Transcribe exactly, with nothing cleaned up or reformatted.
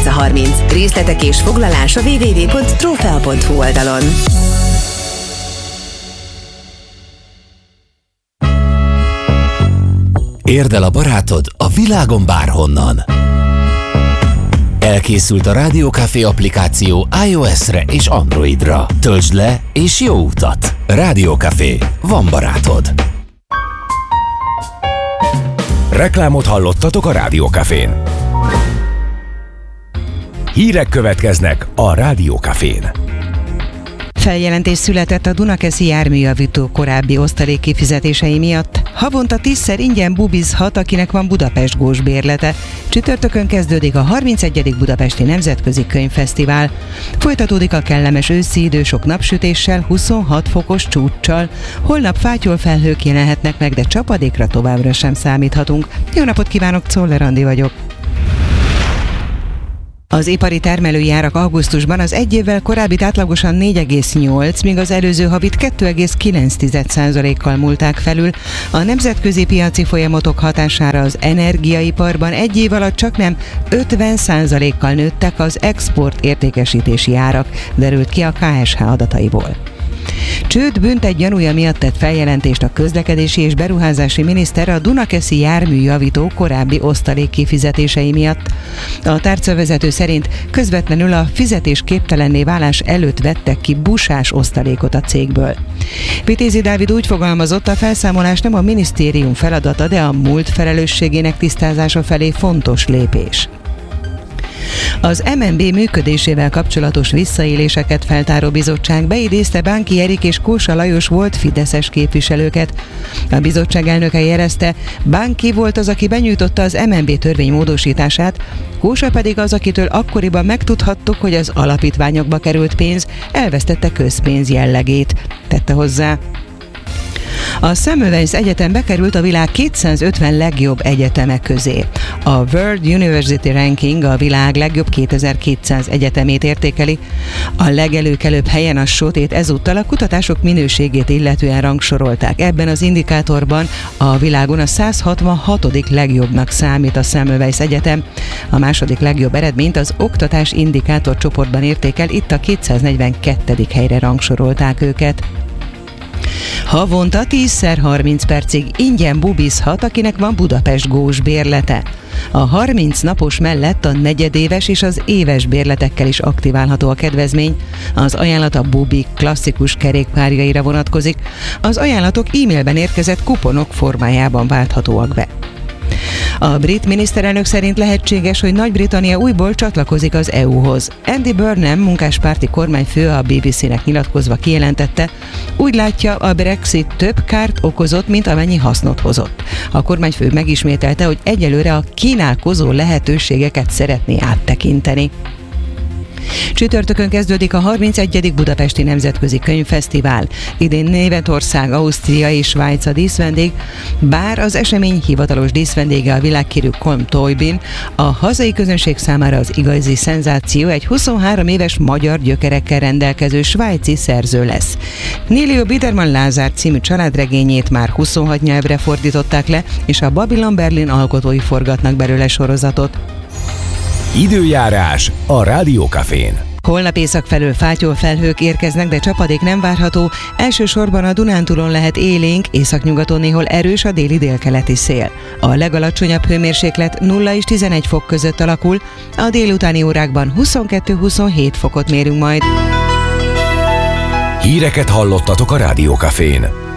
Tisza harminc. Részletek és foglalás a double-u double-u double-u pont trófea pont hu oldalon. Érd el a barátod a világon bárhonnan. Elkészült a Rádió Café applikáció iOS-re és Androidra. Töltsd le és jó utat! Rádió Café. Van barátod. Reklámot hallottatok a Rádió Cafén. Hírek következnek a Rádió Cafén. Feljelentés született a Dunakeszi járműjavító korábbi osztalék kifizetései miatt. Havonta tízszer ingyen bubizhat, akinek van Budapest Gós bérlete. Csütörtökön kezdődik a harmincegyedik Budapesti Nemzetközi Könyvfesztivál. Folytatódik a kellemes őszi idő sok napsütéssel, huszonhat fokos csúccsal. Holnap fátyol felhők jelenhetnek meg, de csapadékra továbbra sem számíthatunk. Jó napot kívánok, Czoller Andi vagyok. Az ipari termelői árak augusztusban az egy évvel korábbit átlagosan négy egész nyolc, míg az előző havit kettő egész kilenc százalékkal múlták felül. A nemzetközi piaci folyamatok hatására az energiaiparban egy év alatt csaknem ötven százalékkal nőttek az export értékesítési árak, derült ki a ká es há adataiból. Csőd büntet gyanúja miatt tett feljelentést a közlekedési és beruházási miniszter a Dunakeszi járműjavító korábbi osztalék kifizetései miatt. A tárcavezető szerint közvetlenül a fizetésképtelenné válás előtt vettek ki busás osztalékot a cégből. Vitézi Dávid úgy fogalmazott, a felszámolás nem a minisztérium feladata, de a múlt felelősségének tisztázása felé fontos lépés. Az em en bé működésével kapcsolatos visszaéléseket feltáró bizottság beidézte Bánki Erik és Kósa Lajos volt fideszes képviselőket. A bizottság elnöke jelezte, Bánki volt az, aki benyújtotta az em en bé törvény módosítását, Kósa pedig az, akitől akkoriban megtudhattuk, hogy az alapítványokba került pénz elvesztette közpénz jellegét, tette hozzá. A Semmelweis Egyetem bekerült a világ kétszázötven legjobb egyetemek közé. A World University Ranking a világ legjobb kétezer-kétszáz egyetemét értékeli. A legelőkelőbb helyen a sótét ezúttal a kutatások minőségét illetően rangsorolták. Ebben az indikátorban a világon a száz hatvanhatodik legjobbnak számít a Semmelweis Egyetem. A második legjobb eredményt az oktatás indikátor csoportban értékel, itt a kétszáznegyvenkettedik helyre rangsorolták őket. Havonta tízszer harminc percig ingyen bubizhat, akinek van Budapest Gós bérlete. A harminc napos mellett a negyedéves és az éves bérletekkel is aktiválható a kedvezmény. Az ajánlat a Bubi klasszikus kerékpárjaira vonatkozik. Az ajánlatok e-mailben érkezett kuponok formájában válthatóak be. A brit miniszterelnök szerint lehetséges, hogy Nagy-Britannia újból csatlakozik az é u-hoz. Andy Burnham munkáspárti kormányfő a bé bé cé-nek nyilatkozva kijelentette, úgy látja, a Brexit több kárt okozott, mint amennyi hasznot hozott. A kormányfő megismételte, hogy egyelőre a kínálkozó lehetőségeket szeretné áttekinteni. Csütörtökön kezdődik a harmincegyedik Budapesti Nemzetközi Könyvfesztivál. Idén Németország, Ausztria és Svájc a díszvendég, bár az esemény hivatalos díszvendége a világhírű Colm Tóibín, a hazai közönség számára az igazi szenzáció egy huszonhárom éves magyar gyökerekkel rendelkező svájci szerző lesz. Nélio Biedermann Lázár című családregényét már huszonhat nyelvre fordították le, és a Babylon Berlin alkotói forgatnak belőle sorozatot. Időjárás a Rádió Cafén. Holnap észak felől fátyol felhők érkeznek, de csapadék nem várható. Elsősorban a Dunántúlon lehet élénk, északnyugaton néhol erős a déli délkeleti szél. A legalacsonyabb hőmérséklet nulla és tizenegy fok között alakul, a délutáni órákban huszonkettő-huszonhét fokot mérünk majd. Híreket hallottatok a Rádió Cafén.